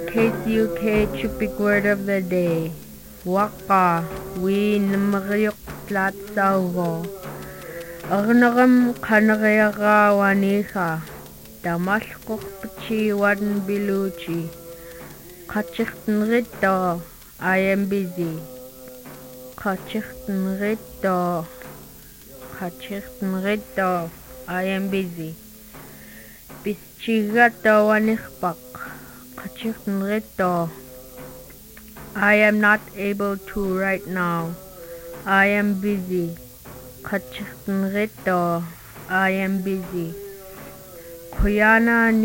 KCUK Chupik word of the day. Waka, we namaryok tlat salvo. Arnagam kanarayaga wanika. Damashkok pichi wadn biluchi. Kachichten rito, I am busy. Kachichten rito. Kachichten rito, I am busy. Bischigata wanikpak. Kachichten rito. I am not able to right now. I am busy. Kachichten rito. I am busy. Kuyana